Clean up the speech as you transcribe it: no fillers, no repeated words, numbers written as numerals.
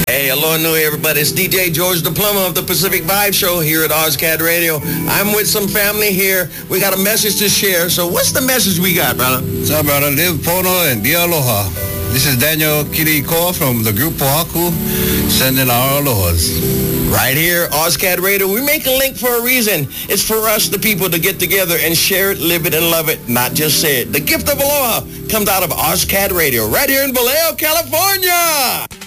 Hey, hello and new everybody. It's DJ George the Plumber of the Pacific Vibe Show here at OzCat Radio. I'm with some family here. We got a message to share. So what's the message we got, brother? What's up, brother? Live Pono and be aloha. This is Daniel Kirikoa from the group Pohaku, sending our alohas. Right here, OzCat Radio. We make a link for a reason. It's for us, the people, to get together and share it, live it, and love it, not just say it. The gift of aloha comes out of OzCat Radio right here in Vallejo, California.